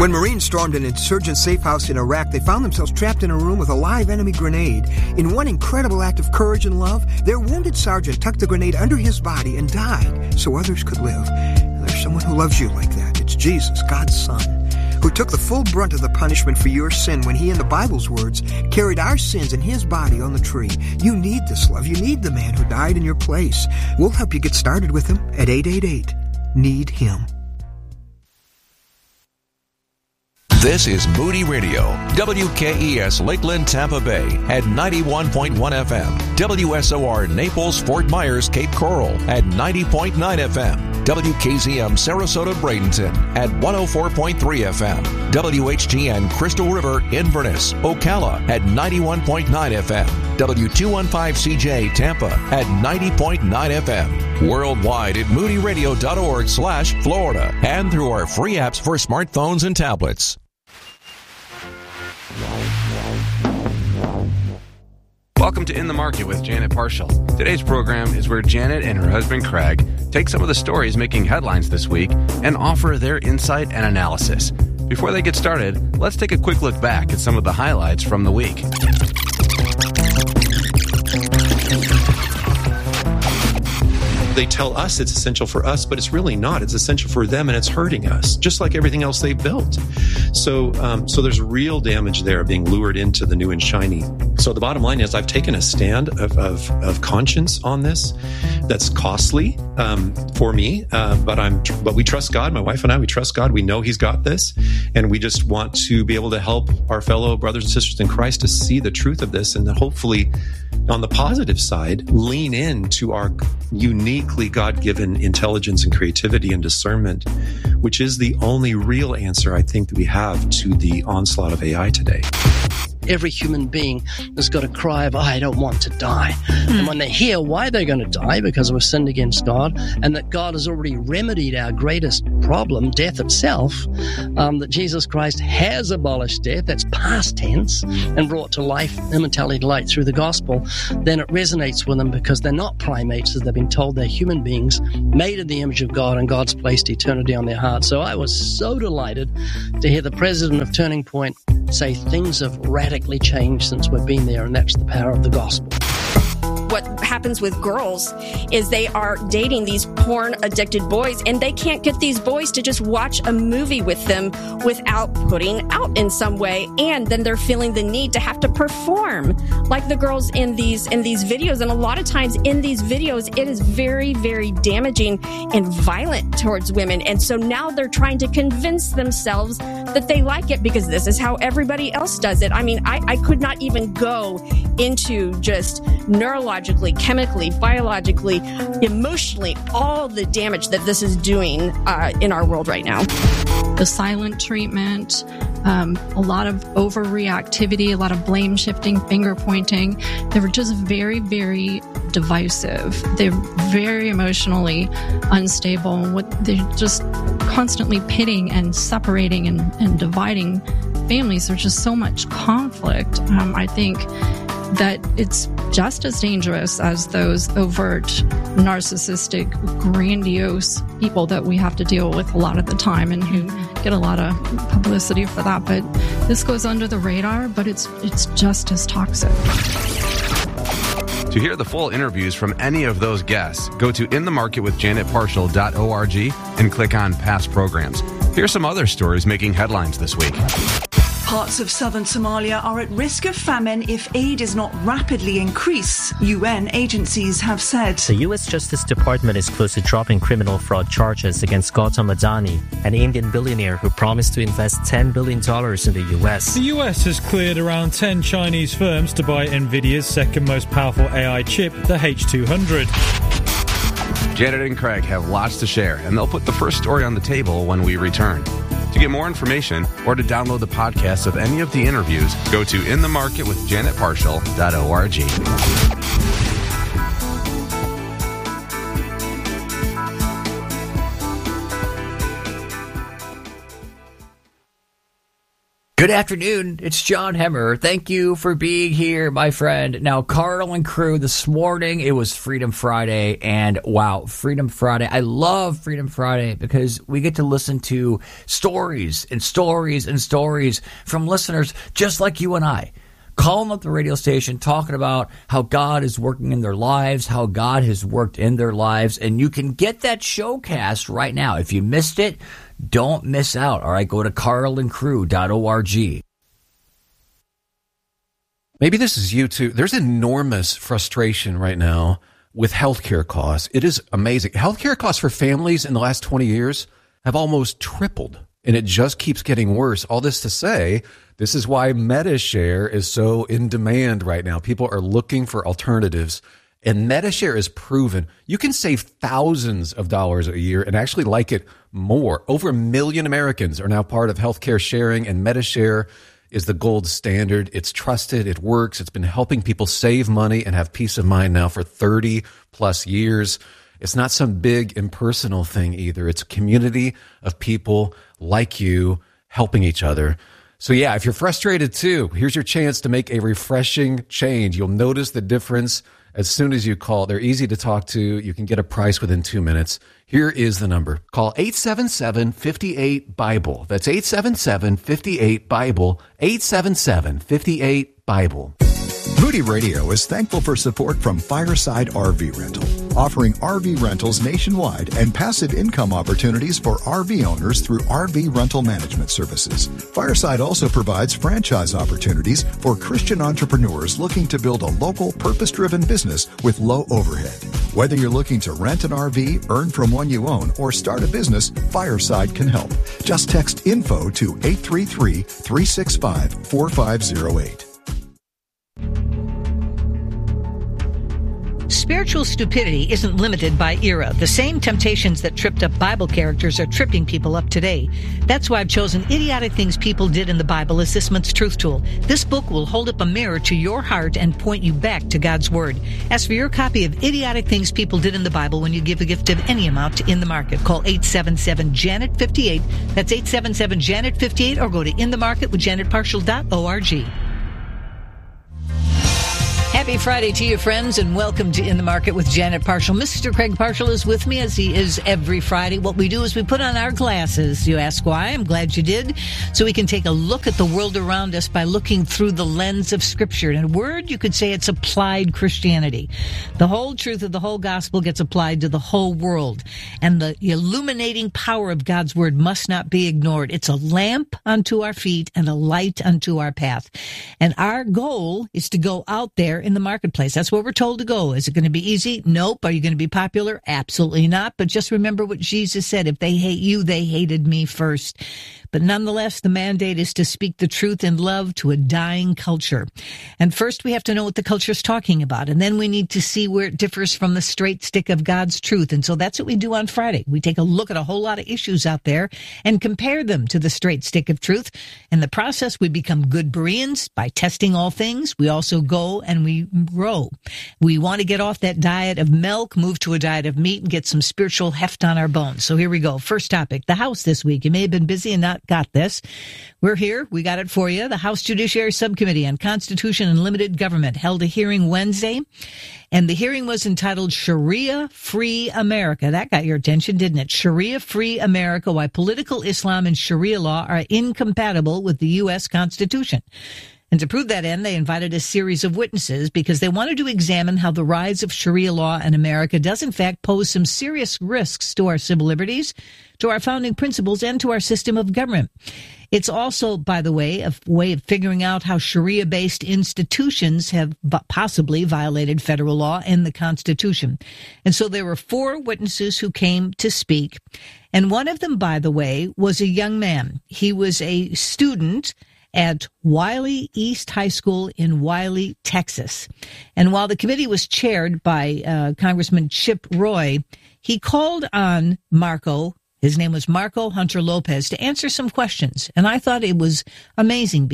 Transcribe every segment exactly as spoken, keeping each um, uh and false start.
When Marines stormed an insurgent safe house in Iraq, they found themselves trapped in a room with a live enemy grenade. In one incredible act of courage and love, their wounded sergeant tucked the grenade under his body and died so others could live. And there's someone who loves you like that. It's Jesus, God's Son, who took the full brunt of the punishment for your sin when he, in the Bible's words, carried our sins in his body on the tree. You need this love. You need the man who died in your place. We'll help you get started with him at eight eight eight, need him. This is Moody Radio, W K E S Lakeland, Tampa Bay at ninety-one point one F M, W S O R Naples, Fort Myers, Cape Coral at ninety point nine F M, W K Z M Sarasota, Bradenton at one oh four point three F M, W H G N Crystal River, Inverness, Ocala at ninety-one point nine F M, W two fifteen C J Tampa at ninety point nine F M, worldwide at moodyradio.org slash Florida, and through our free apps for smartphones and tablets. Welcome to In the Market with Janet Parshall. Today's program is where Janet and her husband Craig take some of the stories making headlines this week and offer their insight and analysis. Before they get started, let's take a quick look back at some of the highlights from the week. They tell us it's essential for us, but it's really not. It's essential for them, and it's hurting us, just like everything else they built. So, um, so there's real damage there being lured into the new and shiny. So the bottom line is I've taken a stand of, of, of conscience on this. That's costly um, for me, uh, but I'm. But we trust God. My wife and I, we trust God. We know He's got this, and we just want to be able to help our fellow brothers and sisters in Christ to see the truth of this, and then hopefully, on the positive side, lean into our uniquely God-given intelligence and creativity and discernment, which is the only real answer I think that we have to the onslaught of A I today. Every human being has got a cry of, I don't want to die. Mm. And when they hear why they're going to die, because we've sinned against God, and that God has already remedied our greatest problem, death itself, um, that Jesus Christ has abolished death, that's past tense, and brought to life immortality to light through the gospel, then it resonates with them because they're not primates, as they've been told. They're human beings made in the image of God, and God's placed eternity on their heart. So I was so delighted to hear the president of Turning Point say things have radically changed since we've been there, and that's the power of the gospel. What happens with girls is they are dating these porn-addicted boys, and they can't get these boys to just watch a movie with them without putting out in some way, and then they're feeling the need to have to perform like the girls in these in these videos. And a lot of times in these videos, it is very, very damaging and violent towards women. And so now they're trying to convince themselves that they like it because this is how everybody else does it. I mean, I, I could not even go into just neurological chemically, biologically, emotionally, all the damage that this is doing uh, in our world right now. The silent treatment, um, a lot of overreactivity, a lot of blame shifting, finger pointing. They were just very, very divisive. They're very emotionally unstable. What they're just constantly pitting and separating and, and dividing families. There's just so much conflict. Um, I think that it's just as dangerous as those overt, narcissistic, grandiose people that we have to deal with a lot of the time and who get a lot of publicity for that. But this goes under the radar, but it's it's just as toxic. To hear the full interviews from any of those guests, go to in the market with janet parshall dot org and click on past programs. Here's some other stories making headlines this week. Parts of southern Somalia are at risk of famine if aid does not rapidly increase, U N agencies have said. The U S Justice Department is close to dropping criminal fraud charges against Gautam Adani, an Indian billionaire who promised to invest ten billion dollars in the U S. The U S has cleared around ten Chinese firms to buy NVIDIA's second most powerful A I chip, the H two hundred. Janet and Craig have lots to share, and they'll put the first story on the table when we return. To get more information or to download the podcast of any of the interviews, go to in the market with janet parshall dot org. Good afternoon. It's John Hemmer. Thank you for being here, my friend. Now, Carl and crew, this morning it was Freedom Friday, and wow, Freedom Friday. I love Freedom Friday because we get to listen to stories and stories and stories from listeners just like you and I, calling up the radio station, talking about how God is working in their lives, how God has worked in their lives, and you can get that showcast right now. If you missed it, don't miss out. All right, go to carl and crew dot org. Maybe this is you too. There's enormous frustration right now with healthcare costs. It is amazing. Healthcare costs for families in the last twenty years have almost tripled, and it just keeps getting worse. All this to say, this is why MediShare is so in demand right now. People are looking for alternatives. And MediShare is proven you can save thousands of dollars a year and actually like it more. Over a million Americans are now part of healthcare sharing, and MediShare is the gold standard. It's trusted. It works. It's been helping people save money and have peace of mind now for thirty plus years. It's not some big impersonal thing either. It's a community of people like you helping each other. So yeah, if you're frustrated too, here's your chance to make a refreshing change. You'll notice the difference as soon as you call. They're easy to talk to. You can get a price within two minutes. Here is the number. Call eight seven seven, five eight, BIBLE. That's eight seven seven, five eight, BIBLE. eight seven seven, five eight, BIBLE. Moody Radio is thankful for support from Fireside R V Rental, offering R V rentals nationwide and passive income opportunities for R V owners through R V rental management services. Fireside also provides franchise opportunities for Christian entrepreneurs looking to build a local, purpose-driven business with low overhead. Whether you're looking to rent an R V, earn from one you own, or start a business, Fireside can help. Just text info to eight three three, three six five, four five zero eight. Spiritual stupidity isn't limited by era. The same temptations that tripped up Bible characters are tripping people up today. That's why I've chosen Idiotic Things People Did in the Bible as this month's truth tool. This book will hold up a mirror to your heart and point you back to God's Word. Ask for your copy of Idiotic Things People Did in the Bible when you give a gift of any amount to In the Market. Call eight seven seven, Janet fifty-eight. That's eight seven seven, Janet fifty-eight, or go to in the market with janet parshall dot org. Happy Friday to you, friends, and welcome to In the Market with Janet Parshall. Mister Craig Parshall is with me, as he is every Friday. What we do is we put on our glasses. You ask why? I'm glad you did. So we can take a look at the world around us by looking through the lens of Scripture. In a word, you could say it's applied Christianity. The whole truth of the whole gospel gets applied to the whole world. And the illuminating power of God's Word must not be ignored. It's a lamp unto our feet and a light unto our path. And our goal is to go out there in the marketplace. That's where we're told to go. Is it going to be easy? Nope. Are you going to be popular? Absolutely not. But just remember what Jesus said. If they hate you, they hated me first. But nonetheless, the mandate is to speak the truth in love to a dying culture. And first, we have to know what the culture is talking about. And then we need to see where it differs from the straight stick of God's truth. And so that's what we do on Friday. We take a look at a whole lot of issues out there and compare them to the straight stick of truth. In the process, we become good Bereans by testing all things. We also go and we grow. We want to get off that diet of milk, move to a diet of meat, and get some spiritual heft on our bones. So here we go. First topic, the House this week. You may have been busy and not got this. We're here. We got it for you. The House Judiciary Subcommittee on Constitution and Limited Government held a hearing Wednesday, and the hearing was entitled Sharia-Free America. That got your attention, didn't it? Sharia-Free America, Why Political Islam and Sharia Law Are Incompatible with the U S Constitution. And to prove that end, they invited a series of witnesses because they wanted to examine how the rise of Sharia law in America does in fact pose some serious risks to our civil liberties, to our founding principles, and to our system of government. It's also, by the way, a way of figuring out how Sharia-based institutions have possibly violated federal law and the Constitution. And so there were four witnesses who came to speak. And one of them, by the way, was a young man. He was a student at Wiley East High School in Wiley, Texas. And while the committee was chaired by uh, Congressman Chip Roy, he called on Marco, his name was Marco Hunter Lopez, to answer some questions. And I thought it was amazing because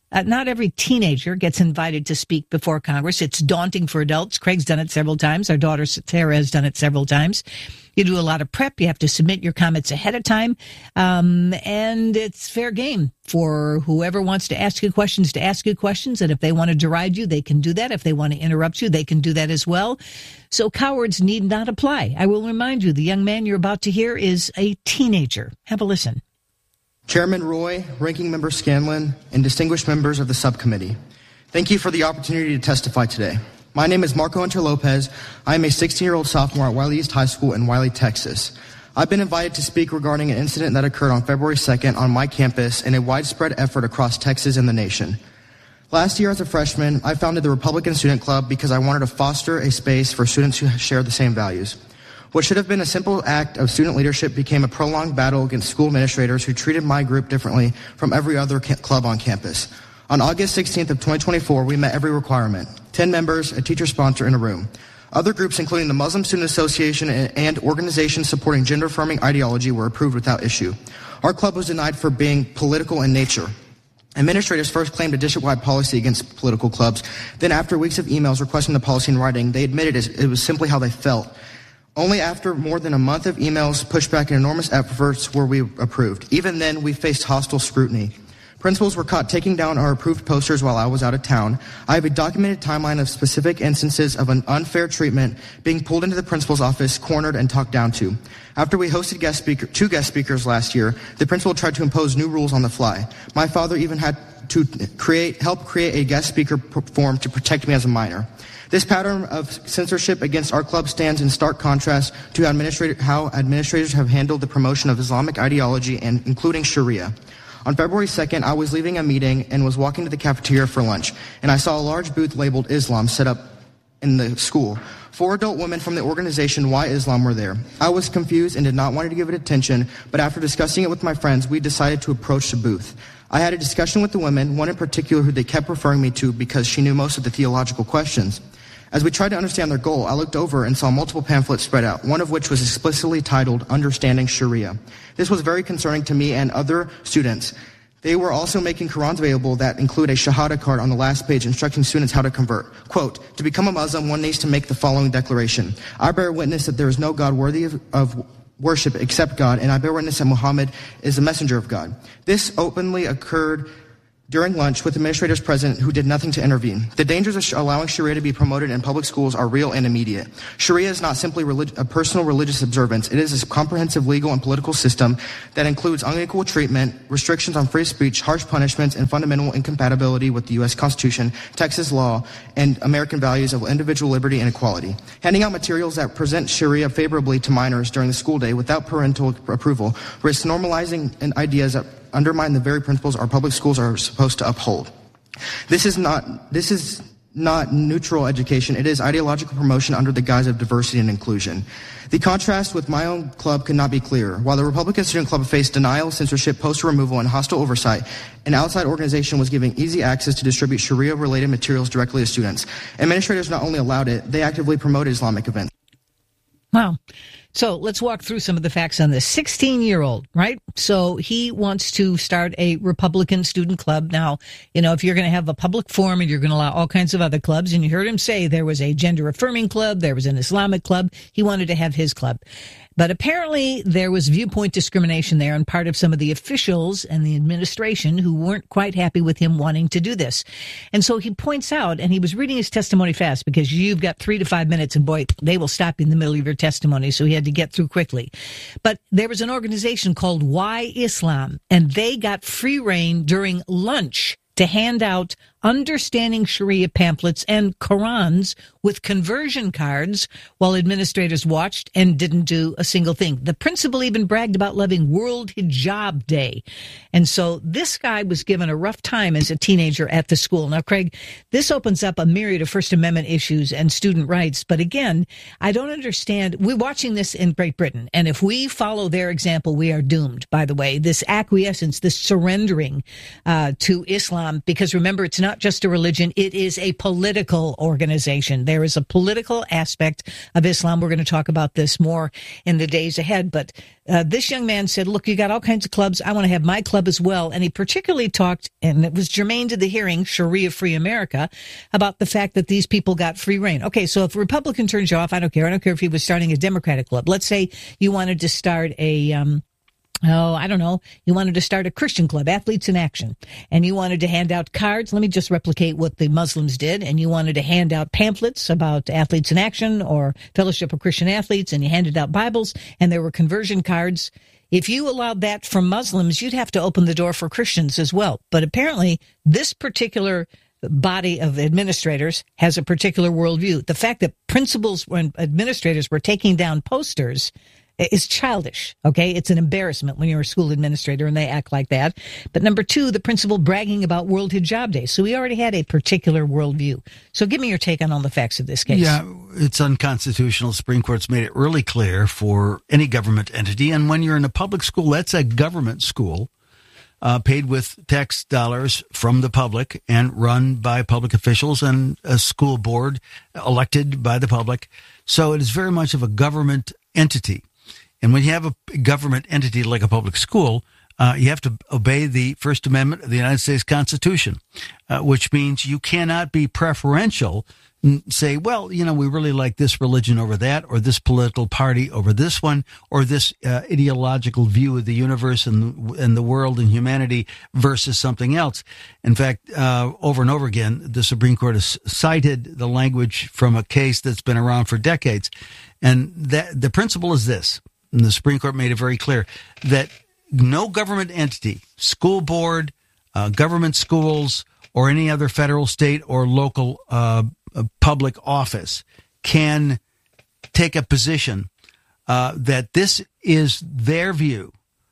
Uh, not every teenager gets invited to speak before Congress. It's daunting for adults. Craig's done it several times. Our daughter Sarah has done it several times. You do a lot of prep. You have to submit your comments ahead of time. Um, and it's fair game for whoever wants to ask you questions to ask you questions. And if they want to deride you, they can do that. If they want to interrupt you, they can do that as well. So cowards need not apply. I will remind you, the young man you're about to hear is a teenager. Have a listen. Chairman Roy, Ranking Member Scanlon, and distinguished members of the subcommittee, thank you for the opportunity to testify today. My name is Marco Hunter Lopez. I am a sixteen-year-old sophomore at Wiley East High School in Wiley, Texas. I've been invited to speak regarding an incident that occurred on February second on my campus in a widespread effort across Texas and the nation. Last year as a freshman, I founded the Republican Student Club because I wanted to foster a space for students who share the same values. What should have been a simple act of student leadership became a prolonged battle against school administrators who treated my group differently from every other ca- club on campus. On August sixteenth of twenty twenty-four, we met every requirement. Ten members, a teacher sponsor in a room. Other groups, including the Muslim Student Association and, and organizations supporting gender-affirming ideology, were approved without issue. Our club was denied for being political in nature. Administrators first claimed a district-wide policy against political clubs. Then, after weeks of emails requesting the policy in writing, they admitted it was simply how they felt. Only after more than a month of emails, pushback, and enormous efforts were we approved. Even then, we faced hostile scrutiny. Principals were caught taking down our approved posters while I was out of town. I have a documented timeline of specific instances of an unfair treatment being pulled into the principal's office, cornered, and talked down to. After we hosted guest speaker, two guest speakers last year, the principal tried to impose new rules on the fly. My father even had to create, help create a guest speaker form to protect me as a minor. This pattern of censorship against our club stands in stark contrast to administrator, how administrators have handled the promotion of Islamic ideology, and including Sharia. On February second, I was leaving a meeting and was walking to the cafeteria for lunch, and I saw a large booth labeled Islam set up in the school. Four adult women from the organization Why Islam were there. I was confused and did not want to give it attention, but after discussing it with my friends, we decided to approach the booth. I had a discussion with the women, one in particular who they kept referring me to because she knew most of the theological questions. As we tried to understand their goal, I looked over and saw multiple pamphlets spread out, one of which was explicitly titled Understanding Sharia. This was very concerning to me and other students. They were also making Qurans available that include a Shahada card on the last page instructing students how to convert. Quote, to become a Muslim, one needs to make the following declaration. I bear witness that there is no God worthy of, of worship except God, and I bear witness that Muhammad is the messenger of God. This openly occurred during lunch with administrators present who did nothing to intervene. The dangers of sh- allowing Sharia to be promoted in public schools are real and immediate. Sharia is not simply relig- a personal religious observance. It is a comprehensive legal and political system that includes unequal treatment, restrictions on free speech, harsh punishments, and fundamental incompatibility with the U S Constitution, Texas law, and American values of individual liberty and equality. Handing out materials that present Sharia favorably to minors during the school day without parental approval risks normalizing ideas that undermine the very principles our public schools are supposed to uphold. This is not this is not neutral education. It is ideological promotion under the guise of diversity and inclusion. The contrast with my own club could not be clearer. While the Republican Student Club faced denial, censorship, poster removal, and hostile oversight, an outside organization was giving easy access to distribute Sharia-related materials directly to students. Administrators not only allowed it, they actively promoted Islamic events. Wow. So let's walk through some of the facts on this. sixteen-year-old, right? So he wants to start a Republican student club. Now, you know, if you're going to have a public forum and you're going to allow all kinds of other clubs, and you heard him say there was a gender-affirming club, there was an Islamic club, he wanted to have his club. But apparently there was viewpoint discrimination there on part of some of the officials and the administration who weren't quite happy with him wanting to do this. And so he points out, and he was reading his testimony fast because you've got three to five minutes and boy, they will stop you in the middle of your testimony. So he had to get through quickly. But there was an organization called Why Islam, and they got free reign during lunch to hand out Understanding Sharia pamphlets and Qurans with conversion cards while administrators watched and didn't do a single thing. The principal even bragged about loving World Hijab Day. And so this guy was given a rough time as a teenager at the school. Now, Craig, this opens up a myriad of First Amendment issues and student rights. But again, I don't understand. We're watching this in Great Britain. And if we follow their example, we are doomed, by the way. This acquiescence, this surrendering uh, to Islam, because remember, it's not not just a religion, it is a political organization. There is a political aspect of Islam. We're going to talk about this more in the days ahead. But uh, this young man said, look, you got all kinds of clubs. I want to have my club as well. And he particularly talked, and it was germane to the hearing, Sharia Free America, about the fact that these people got free reign. Okay, so if a Republican turns you off, I don't care. I don't care if he was starting a Democratic club. Let's say you wanted to start a... Um, Oh, I don't know. You wanted to start a Christian club, Athletes in Action, and you wanted to hand out cards. Let me just replicate what the Muslims did. And you wanted to hand out pamphlets about Athletes in Action or Fellowship of Christian Athletes, and you handed out Bibles, and there were conversion cards. If you allowed that from Muslims, you'd have to open the door for Christians as well. But apparently, this particular body of administrators has a particular worldview. The fact that principals and administrators were taking down posters is childish, okay? It's an embarrassment when you're a school administrator and they act like that. But number two, the principal bragging about World Hijab Day. So we already had a particular worldview. So give me your take on all the facts of this case. Yeah, it's unconstitutional. The Supreme Court's made it really clear for any government entity. And when you're in a public school, that's a government school, uh, paid with tax dollars from the public and run by public officials and a school board elected by the public. So it is very much of a government entity. And when you have a government entity like a public school, uh, you have to obey the First Amendment of the United States Constitution, uh, which means you cannot be preferential and say, well, you know, we really like this religion over that, or this political party over this one, or this uh, ideological view of the universe and, and the world and humanity versus something else. In fact, uh, over and over again, the Supreme Court has cited the language from a case that's been around for decades. And that the principle is this. And the Supreme Court made it very clear that no government entity, school board, uh, government schools, or any other federal, state, or local uh, public office can take a position uh, that this is their view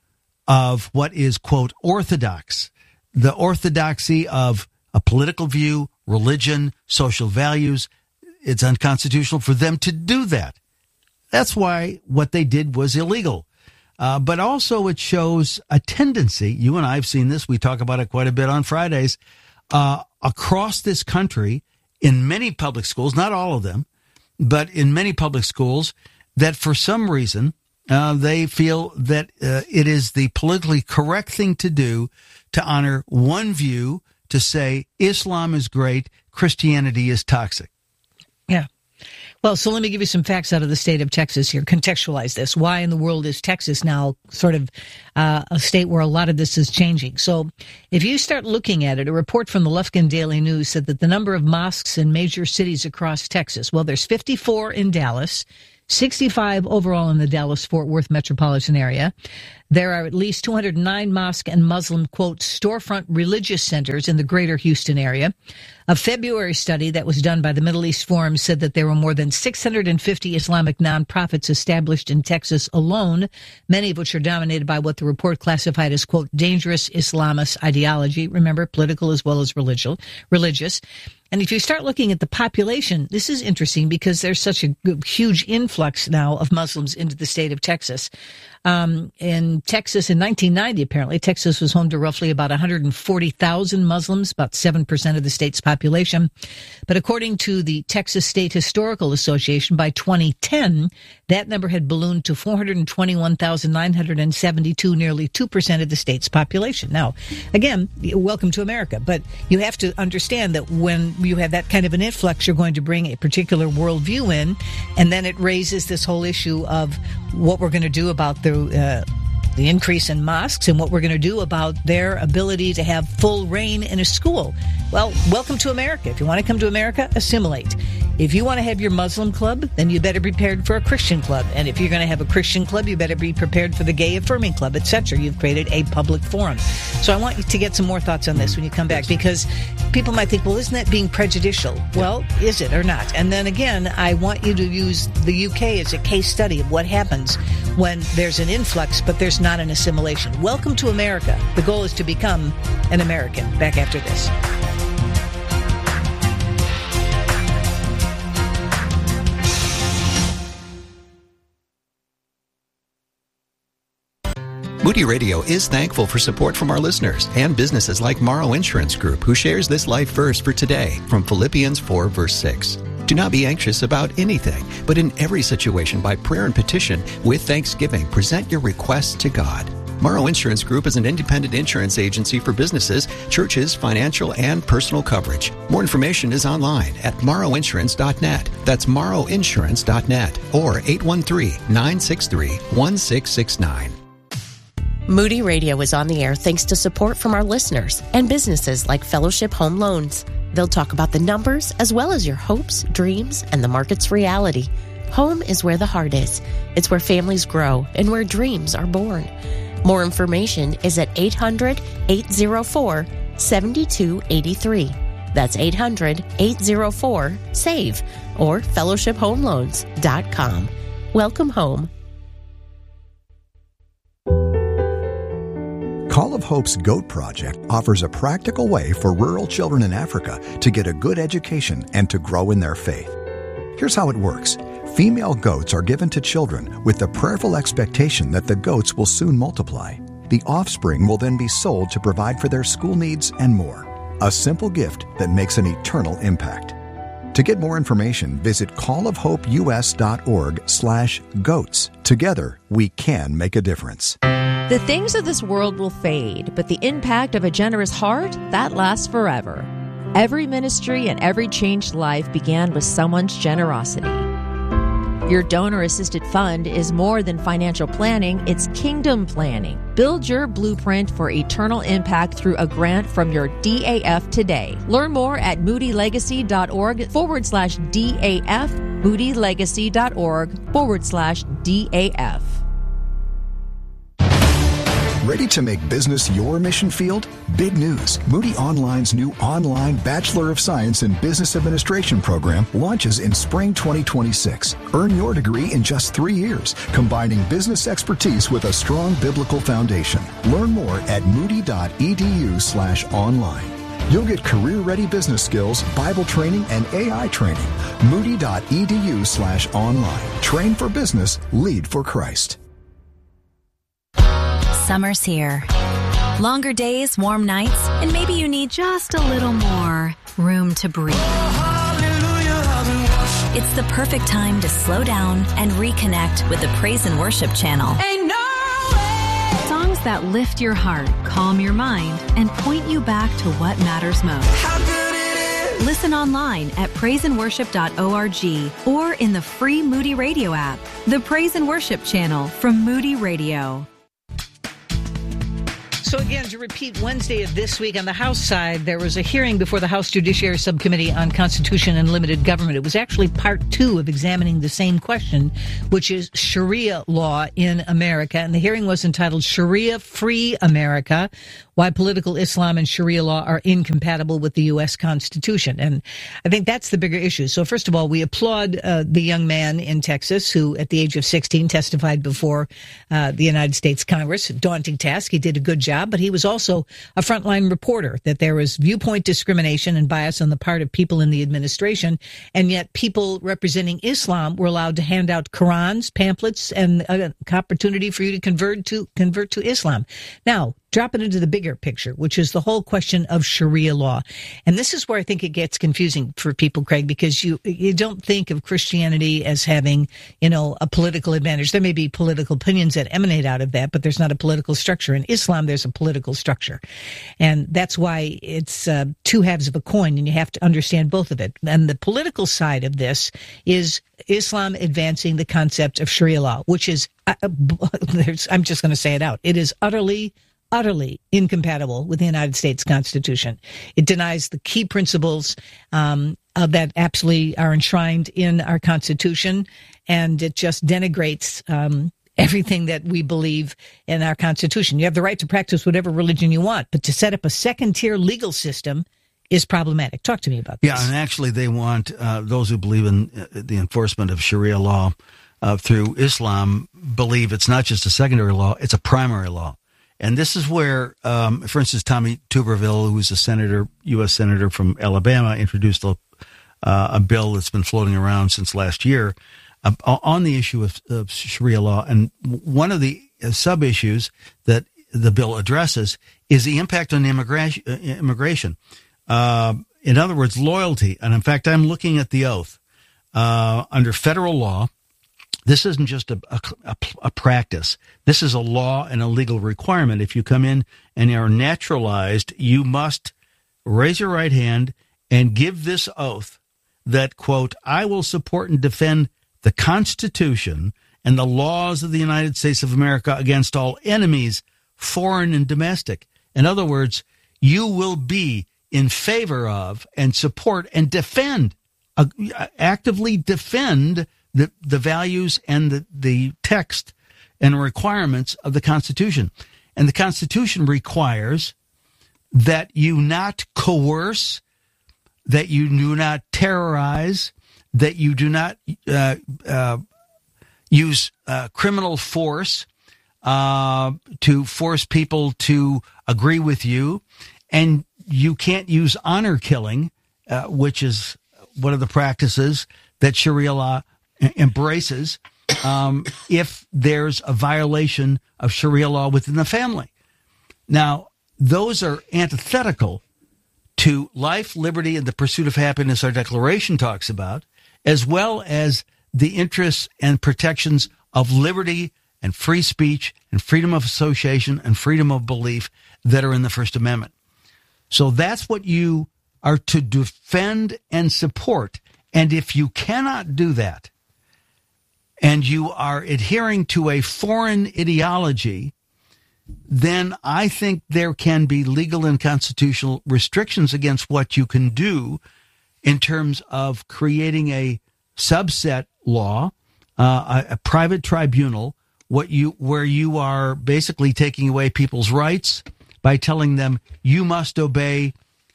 of what is, quote, orthodox, the orthodoxy of a political view, religion, social values. It's unconstitutional for them to do that. That's why what they did was illegal. Uh, but also it shows a tendency, you and I have seen this, we talk about it quite a bit on Fridays, uh, across this country in many public schools, not all of them, but in many public schools, that for some reason uh, they feel that uh, it is the politically correct thing to do to honor one view, to say Islam is great, Christianity is toxic. Yeah. Well, so let me give you some facts out of the state of Texas here. Contextualize this. Why in the world is Texas now sort of uh, a state where a lot of this is changing? So if you start looking at it, a report from the Lufkin Daily News said that the number of mosques in major cities across Texas, well, there's fifty-four in Dallas, sixty-five overall in the Dallas-Fort Worth metropolitan area. There are at least two hundred nine mosque and Muslim, quote, storefront religious centers in the greater Houston area. A February study that was done by the Middle East Forum said that there were more than six hundred fifty Islamic nonprofits established in Texas alone, many of which are dominated by what the report classified as, quote, dangerous Islamist ideology. Remember, political as well as religious. religious. And if you start looking at the population, this is interesting because there's such a huge influx now of Muslims into the state of Texas. Um, in Texas in nineteen ninety, apparently, Texas was home to roughly about one hundred forty thousand Muslims, about seven percent of the state's population. But according to the Texas State Historical Association, by twenty ten, that number had ballooned to four hundred twenty-one thousand nine hundred seventy-two, nearly two percent of the state's population. Now, again, welcome to America, but you have to understand that when you have that kind of an influx, you're going to bring a particular worldview in, and then it raises this whole issue of what we're going to do about the uh, the increase in mosques and what we're going to do about their ability to have full reign in a school. Well, welcome to America. If you want to come to America, assimilate. If you want to have your Muslim club, then you better be prepared for a Christian club. And if you're going to have a Christian club, you better be prepared for the gay affirming club, et cetera. You've created a public forum. So I want you to get some more thoughts on this when you come back, because people might think, well, isn't that being prejudicial? Well, is it or not? And then again, I want you to use the U K as a case study of what happens when there's an influx, but there's not an assimilation. Welcome to America. The goal is to become an American. Back after this. Moody Radio is thankful for support from our listeners and businesses like Morrow Insurance Group, who shares this life verse for today from Philippians four, verse six. Do not be anxious about anything, but in every situation by prayer and petition with thanksgiving, present your requests to God. Morrow Insurance Group is an independent insurance agency for businesses, churches, financial, and personal coverage. More information is online at morrow insurance dot net. That's morrow insurance dot net or eight one three, nine six three, one six six nine. Moody Radio is on the air thanks to support from our listeners and businesses like Fellowship Home Loans. They'll talk about the numbers as well as your hopes, dreams, and the market's reality. Home is where the heart is. It's where families grow and where dreams are born. More information is at eight hundred, eight oh four, seven two eight three. That's eight hundred, eight oh four, S A V E or fellowship home loans dot com. Welcome home. Call of Hope's GOAT Project offers a practical way for rural children in Africa to get a good education and to grow in their faith. Here's how it works. Female goats are given to children with the prayerful expectation that the goats will soon multiply. The offspring will then be sold to provide for their school needs and more. A simple gift that makes an eternal impact. To get more information, visit call of hope u s dot org slash goats. Together, we can make a difference. The things of this world will fade, but the impact of a generous heart, that lasts forever. Every ministry and every changed life began with someone's generosity. Your donor-assisted fund is more than financial planning, it's kingdom planning. Build your blueprint for eternal impact through a grant from your D A F today. Learn more at moodylegacy.org forward slash DAF, moodylegacy.org forward slash DAF. Ready to make business your mission field? Big news. Moody Online's new online Bachelor of Science in Business Administration program launches in spring twenty twenty-six. Earn your degree in just three years, combining business expertise with a strong biblical foundation. Learn more at moody.edu slash online. You'll get career-ready business skills, Bible training, and A I training. Moody.edu slash online. Train for business, lead for Christ. Summer's here. Longer days, warm nights, and maybe you need just a little more room to breathe. It's the perfect time to slow down and reconnect with the Praise and Worship channel. Ain't no way. Songs that lift your heart, calm your mind, and point you back to what matters most. How good it is. Listen online at praise and worship dot org or in the free Moody Radio app. The Praise and Worship channel from Moody Radio. So again, to repeat, Wednesday of this week on the House side, there was a hearing before the House Judiciary Subcommittee on Constitution and Limited Government. It was actually part two of examining the same question, which is Sharia law in America. And the hearing was entitled Sharia Free America, Why Political Islam and Sharia Law Are Incompatible with the U S Constitution. And I think that's the bigger issue. So first of all, we applaud uh, the young man in Texas who, at the age of sixteen, testified before uh, the United States Congress. Daunting task. He did a good job. But he was also a frontline reporter, that there was viewpoint discrimination and bias on the part of people in the administration, and yet people representing Islam were allowed to hand out Qurans, pamphlets, and an opportunity for you to convert to convert to Islam. Now, drop it into the bigger picture, which is the whole question of Sharia law. And this is where I think it gets confusing for people, Craig, because you you don't think of Christianity as having, you know, a political advantage. There may be political opinions that emanate out of that, but there's not a political structure. In Islam, there's a political structure. And that's why it's uh, two halves of a coin, and you have to understand both of it. And the political side of this is Islam advancing the concept of Sharia law, which is, uh, there's, I'm just going to say it out, it is utterly utterly incompatible with the United States Constitution. It denies the key principles um, uh, that absolutely are enshrined in our Constitution, and it just denigrates um, everything that we believe in our Constitution. You have the right to practice whatever religion you want, but to set up a second-tier legal system is problematic. Talk to me about this. Yeah, and actually they want uh, those who believe in uh, the enforcement of Sharia law uh, through Islam believe it's not just a secondary law, it's a primary law. And this is where, um, for instance, Tommy Tuberville, who's a senator, U S senator from Alabama, introduced a, uh, a bill that's been floating around since last year uh, on the issue of, of Sharia law. And one of the uh, sub-issues that the bill addresses is the impact on immigration. Uh, immigration. Uh, in other words, loyalty. And in fact, I'm looking at the oath. Uh, under federal law, this isn't just a, a, a practice. This is a law and a legal requirement. If you come in and are naturalized, you must raise your right hand and give this oath that, quote, I will support and defend the Constitution and the laws of the United States of America against all enemies, foreign and domestic. In other words, you will be in favor of and support and defend, uh, actively defend the, the values and the, the text and requirements of the Constitution. And the Constitution requires that you not coerce, that you do not terrorize, that you do not uh, uh, use uh, criminal force uh, to force people to agree with you, and you can't use honor killing, uh, which is one of the practices that Sharia law embraces, um, if there's a violation of Sharia law within the family. Now, those are antithetical to life, liberty, and the pursuit of happiness our Declaration talks about, as well as the interests and protections of liberty and free speech and freedom of association and freedom of belief that are in the First Amendment. So that's what you are to defend and support. And if you cannot do that, and you are adhering to a foreign ideology, then I think there can be legal and constitutional restrictions against what you can do in terms of creating a subset law, uh, a, a private tribunal, what you where you are basically taking away people's rights by telling them you must obey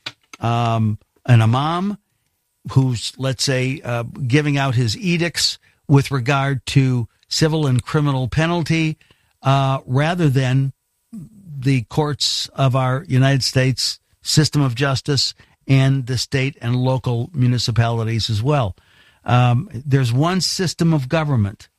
um, an imam who's, let's say, uh, giving out his edicts with regard to civil and criminal penalty, uh, rather than the courts of our United States system of justice and the state and local municipalities as well. Um, there's one system of government.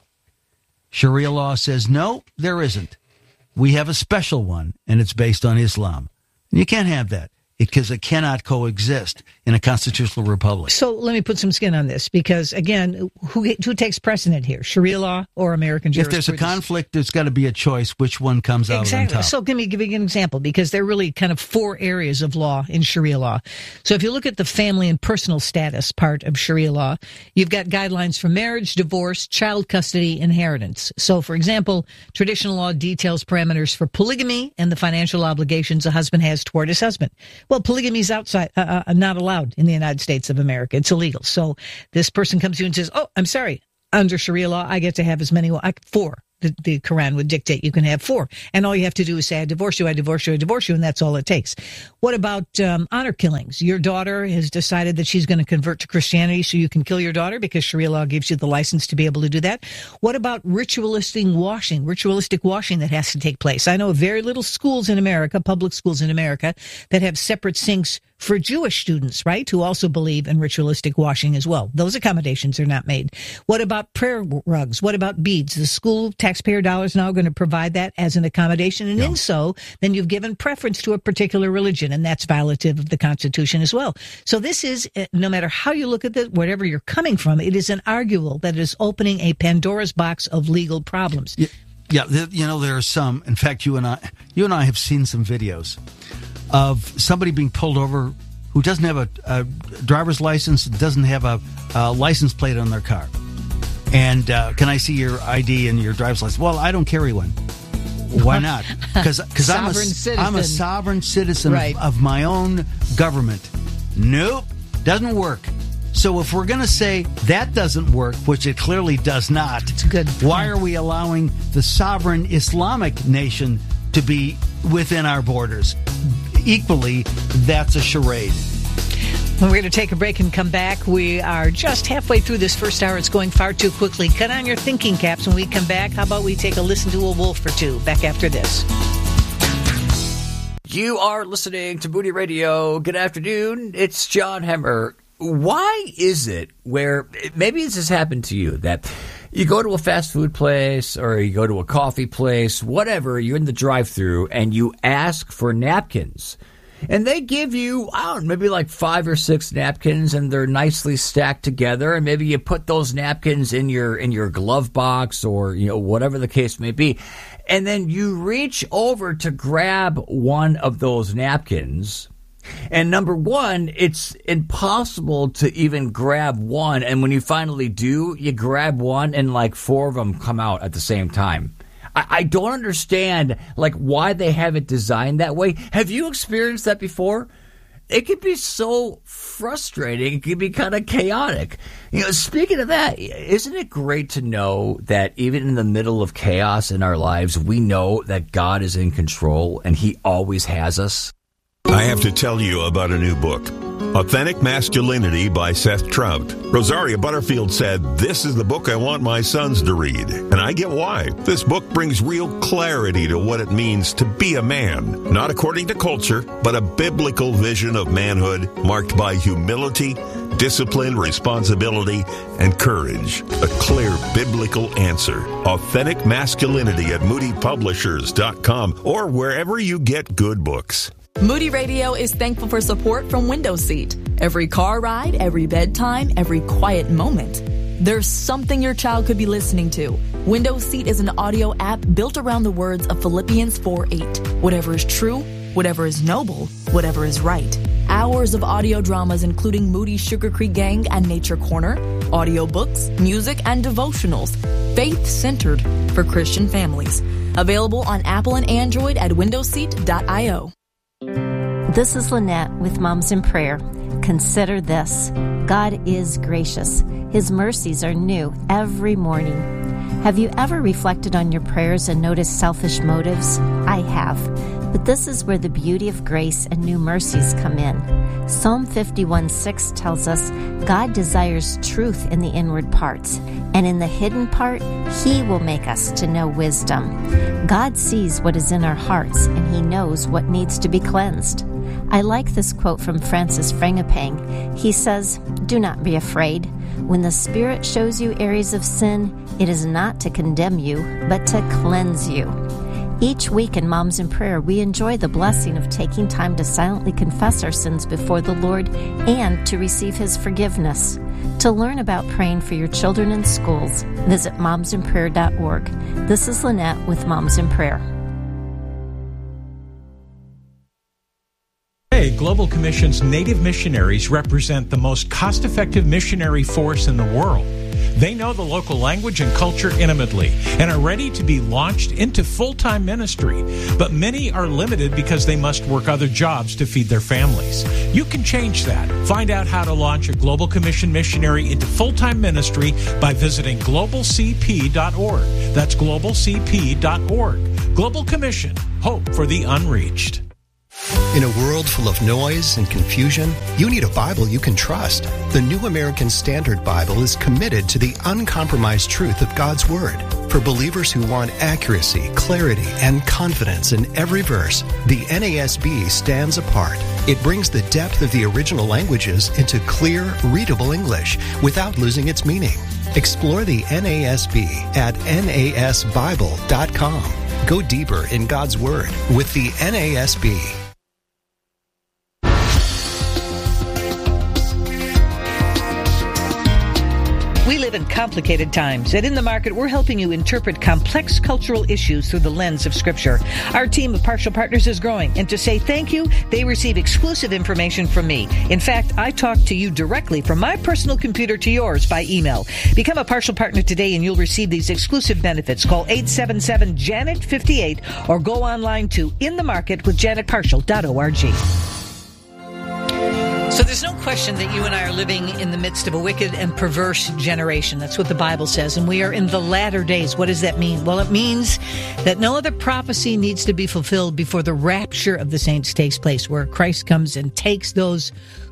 Sharia law says, no, there isn't. We have a special one, and it's based on Islam. And you can't have that because it cannot coexist in a constitutional republic. So let me put some skin on this, because, again, who who takes precedent here, Sharia law or American jurisprudence? If there's a conflict, there's got to be a choice which one comes out exactly. on top. So give me, give me an example, because there are really kind of four areas of law in Sharia law. So if you look at the family and personal status part of Sharia law, you've got guidelines for marriage, divorce, child custody, inheritance. So, for example, traditional law details parameters for polygamy and the financial obligations a husband has toward his husband. Well, polygamy is outside, uh, uh, not allowed in the United States of America. It's illegal. So this person comes to you and says, oh, I'm sorry, under Sharia law, I get to have as many, I, four. The, the Quran would dictate you can have four. And all you have to do is say, I divorce you, I divorce you, I divorce you, and that's all it takes. What about um, honor killings? Your daughter has decided that she's going to convert to Christianity, so you can kill your daughter because Sharia law gives you the license to be able to do that. What about ritualistic washing, ritualistic washing that has to take place? I know of very little schools in America, public schools in America, that have separate sinks for Jewish students, right, who also believe in ritualistic washing as well. Those accommodations are not made. What about prayer rugs? What about beads? The school taxpayer dollars now are going to provide that as an accommodation, and yeah. in so, then you've given preference to a particular religion, and that's violative of the Constitution as well. So this is, no matter how you look at it, wherever you're coming from, it is inarguable that it is opening a Pandora's box of legal problems. Yeah, yeah you know, there are some, in fact, you and I, you and I have seen some videos of somebody being pulled over who doesn't have a, a driver's license, doesn't have a, a license plate on their car. And uh, can I see your I D and your driver's license? Well, I don't carry one. Why not? Because I'm, I'm a sovereign citizen right. of, of my own government. Nope, doesn't work. So if we're going to say that doesn't work, which it clearly does not, it's good. Why are we allowing the sovereign Islamic nation to be within our borders? Equally, that's a charade. Well, we're going to take a break and come back. We are just halfway through this first hour. It's going far too quickly. Cut on your thinking caps when we come back. How about we take a listen to a wolf or two? Back after this. You are listening to Moody Radio. Good afternoon. It's John Hemmer. Why is it where, maybe this has happened to you, that You go to a fast food place or you go to a coffee place, whatever, you're in the drive-thru and you ask for napkins. And they give you, I don't know, maybe like five or six napkins, and they're nicely stacked together. And maybe you put those napkins in your in your glove box or, you know, whatever the case may be. And then you reach over to grab one of those napkins. And number one, it's impossible to even grab one. And when you finally do, you grab one and like four of them come out at the same time. I don't understand, like, why they have it designed that way. Have you experienced that before? It can be so frustrating. It can be kind of chaotic. You know, speaking of that, isn't it great to know that even in the middle of chaos in our lives, we know that God is in control and He always has us? I have to tell you about a new book, Authentic Masculinity by Seth Trout. Rosaria Butterfield said, "This is the book I want my sons to read." And I get why. This book brings real clarity to what it means to be a man. Not according to culture, but a biblical vision of manhood marked by humility, discipline, responsibility, and courage. A clear biblical answer. Authentic Masculinity at moody publishers dot com or wherever you get good books. Moody Radio is thankful for support from Window Seat. Every car ride, every bedtime, every quiet moment. There's something your child could be listening to. Window Seat is an audio app built around the words of Philippians four eight. Whatever is true, whatever is noble, whatever is right. Hours of audio dramas including Moody Sugar Creek Gang and Nature Corner, audiobooks, music, and devotionals. Faith-centered for Christian families. Available on Apple and Android at window seat dot io. This is Lynette with Moms in Prayer. Consider this. God is gracious. His mercies are new every morning. Have you ever reflected on your prayers and noticed selfish motives? I have. But this is where the beauty of grace and new mercies come in. Psalm fifty-one six tells us God desires truth in the inward parts, and in the hidden part, He will make us to know wisdom. God sees what is in our hearts, and He knows what needs to be cleansed. I like this quote from Francis Frangipane. He says, "Do not be afraid. When the Spirit shows you areas of sin, it is not to condemn you, but to cleanse you." Each week in Moms in Prayer, we enjoy the blessing of taking time to silently confess our sins before the Lord and to receive His forgiveness. To learn about praying for your children in schools, visit moms in prayer dot org. This is Lynette with Moms in Prayer. Today, Global Commission's Native missionaries represent the most cost-effective missionary force in the world. They know the local language and culture intimately and are ready to be launched into full-time ministry. But many are limited because they must work other jobs to feed their families. You can change that. Find out how to launch a Global Commission missionary into full-time ministry by visiting global c p dot org. That's global c p dot org. Global Commission. Hope for the unreached. In a world full of noise and confusion, you need a Bible you can trust. The New American Standard Bible is committed to the uncompromised truth of God's Word. For believers who want accuracy, clarity, and confidence in every verse, the N A S B stands apart. It brings the depth of the original languages into clear, readable English without losing its meaning. Explore the N A S B at N A S Bible dot com. Go deeper in God's Word with the N A S B. We live in complicated times, and in the market, we're helping you interpret complex cultural issues through the lens of Scripture. Our team of Partial Partners is growing, and to say thank you, they receive exclusive information from me. In fact, I talk to you directly from my personal computer to yours by email. Become a Partial Partner today, and you'll receive these exclusive benefits. Call eight seven seven, Janet fifty-eight or go online to in the market with janet partial dot org. So there's no question that you and I are living in the midst of a wicked and perverse generation. That's what the Bible says. And we are in the latter days. What does that mean? Well, it means that no other prophecy needs to be fulfilled before the rapture of the saints takes place, where Christ comes and takes those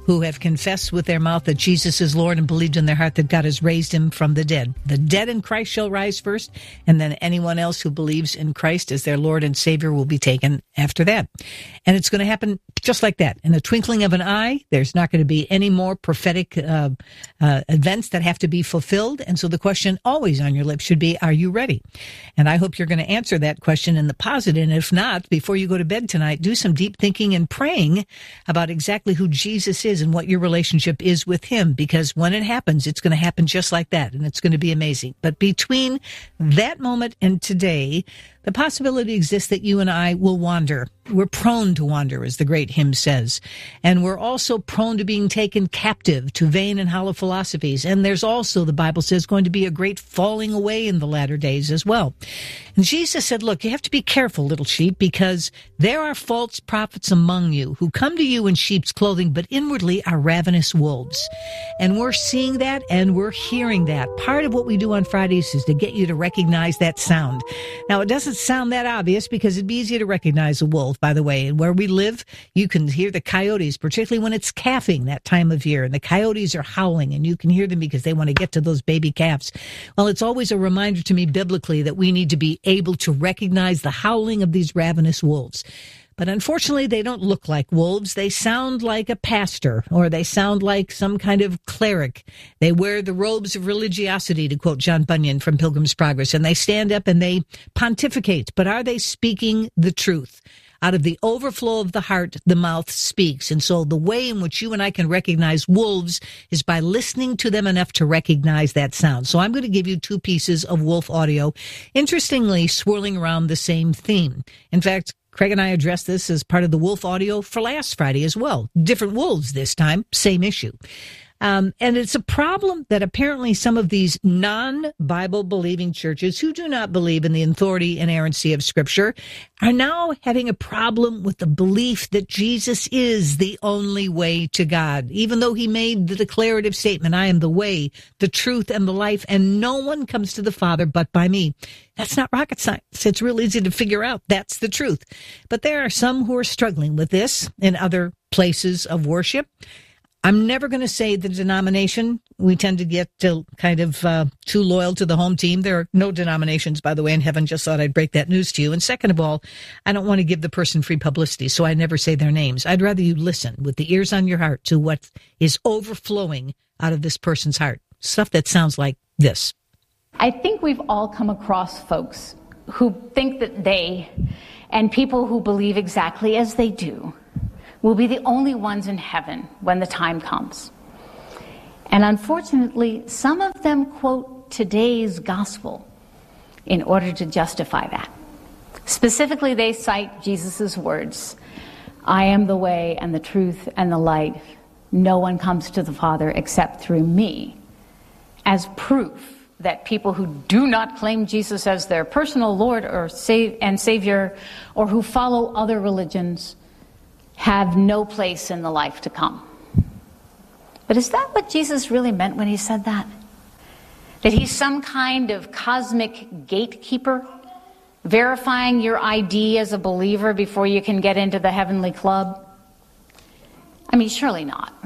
who have confessed with their mouth that Jesus is Lord and believed in their heart that God has raised him from the dead. The dead in Christ shall rise first, and then anyone else who believes in Christ as their Lord and Savior will be taken after that. And it's going to happen just like that. In the twinkling of an eye, there's not going to be any more prophetic uh, uh, events that have to be fulfilled. And so the question always on your lips should be, are you ready? And I hope you're going to answer that question in the positive. And if not, before you go to bed tonight, do some deep thinking and praying about exactly who Jesus is and what your relationship is with him. Because when it happens, it's going to happen just like that. And it's going to be amazing. But between that moment and today, the possibility exists that you and I will wander. We're prone to wander, as the great hymn says. And we're also prone to being taken captive to vain and hollow philosophies. And there's also, the Bible says, going to be a great falling away in the latter days as well. And Jesus said, look, you have to be careful, little sheep, because there are false prophets among you who come to you in sheep's clothing, but inwardly are ravenous wolves. And we're seeing that and we're hearing that. Part of what we do on Fridays is to get you to recognize that sound. Now, it doesn't sound that obvious because it'd be easy to recognize a wolf, by the way. And where we live, you can hear the coyotes, particularly when it's calving that time of year. And the coyotes are howling, and you can hear them because they want to get to those baby calves. Well, it's always a reminder to me biblically that we need to be able to recognize the howling of these ravenous wolves. But unfortunately, they don't look like wolves. They sound like a pastor, or they sound like some kind of cleric. They wear the robes of religiosity, to quote John Bunyan from Pilgrim's Progress, and they stand up and they pontificate. But are they speaking the truth? Out of the overflow of the heart, the mouth speaks. And so the way in which you and I can recognize wolves is by listening to them enough to recognize that sound. So I'm going to give you two pieces of wolf audio, interestingly swirling around the same theme. In fact, Craig and I addressed this as part of the wolf audio for last Friday as well. Different wolves this time, same issue. Um, and it's a problem that apparently some of these non-Bible believing churches who do not believe in the authority and inerrancy of Scripture are now having a problem with the belief that Jesus is the only way to God. Even though he made the declarative statement, I am the way, the truth, and the life, and no one comes to the Father but by me. That's not rocket science. It's real easy to figure out. That's the truth. But there are some who are struggling with this in other places of worship. I'm never going to say the denomination. We tend to get to kind of uh, too loyal to the home team. There are no denominations, by the way, in heaven. Just thought I'd break that news to you. And second of all, I don't want to give the person free publicity, so I never say their names. I'd rather you listen with the ears on your heart to what is overflowing out of this person's heart. Stuff that sounds like this. I think we've all come across folks who think that they and people who believe exactly as they do will be the only ones in heaven when the time comes. And unfortunately, some of them quote today's gospel in order to justify that. Specifically, they cite Jesus' words, I am the way and the truth and the light. No one comes to the Father except through me, as proof that people who do not claim Jesus as their personal Lord or save and Savior, or who follow other religions, have no place in the life to come. But is that what Jesus really meant when he said that? That he's some kind of cosmic gatekeeper, verifying your I D as a believer before you can get into the heavenly club? I mean, surely not.